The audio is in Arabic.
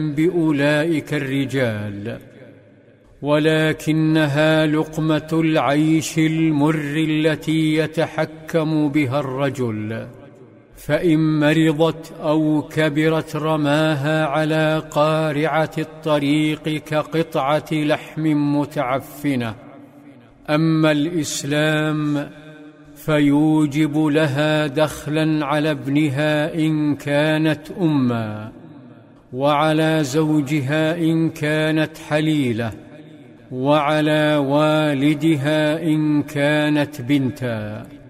بأولئك الرجال، ولكنها لقمة العيش المر التي يتحكم بها الرجل، فإن مرضت أو كبرت رماها على قارعة الطريق كقطعة لحم متعفنة. أما الإسلام فيوجب لها دخلا على ابنها إن كانت أمًا، وعلى زوجها إن كانت حليلة، وعلى والدها إن كانت بنتا.